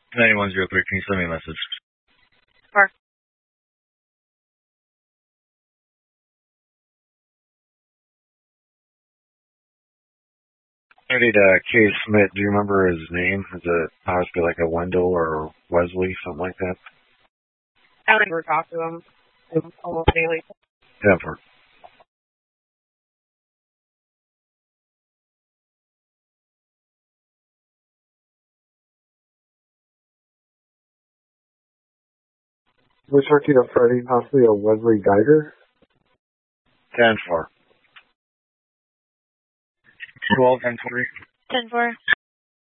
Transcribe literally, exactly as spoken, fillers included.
ninety-one oh three, can you send me a message? Sure. I need uh, Case Smith. Do you remember his name? Is it possibly like a Wendell or Wesley, something like that? I don't ever talk to him. It's almost daily. Denver. We're talking to Freddie, possibly a Wesley Geiger. ten four. twelve and three. ten four.